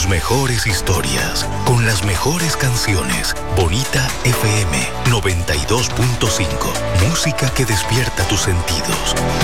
tus mejores historias, con las mejores canciones. Bonita FM 92.5. Música que despierta tus sentidos.